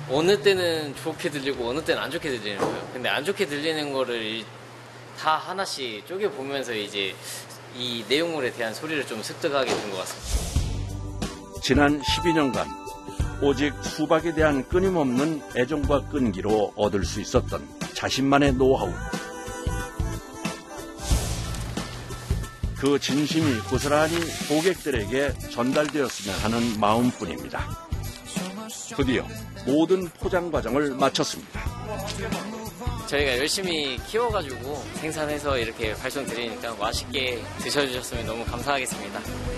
어느 때는 좋게 들리고 어느 때는 안 좋게 들리는 거예요. 근데 안 좋게 들리는 거를 다 하나씩 쪼개보면서 이제 이 내용물에 대한 소리를 좀 습득하게 된 것 같습니다. 지난 12년간 오직 수박에 대한 끊임없는 애정과 끈기로 얻을 수 있었던 자신만의 노하우. 그 진심이 고스란히 고객들에게 전달되었으면 하는 마음뿐입니다. 드디어 모든 포장 과정을 마쳤습니다. 저희가 열심히 키워가지고 생산해서 이렇게 발송드리니까 맛있게 드셔주셨으면 너무 감사하겠습니다.